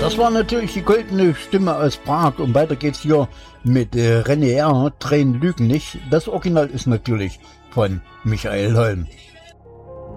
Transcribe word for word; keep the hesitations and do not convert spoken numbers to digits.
Das war natürlich die goldene Stimme aus Prag und weiter geht's hier mit äh, René R. Tränen lügen nicht. Das Original ist natürlich von Michael Holm.